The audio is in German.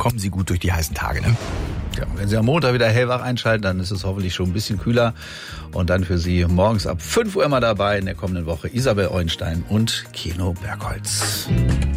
kommen Sie gut durch die heißen Tage, ne? Ja, wenn Sie am Montag wieder hellwach einschalten, dann ist es hoffentlich schon ein bisschen kühler. Und dann für Sie morgens ab 5 Uhr immer dabei in der kommenden Woche Isabel Eulenstein und Keno Bergholz.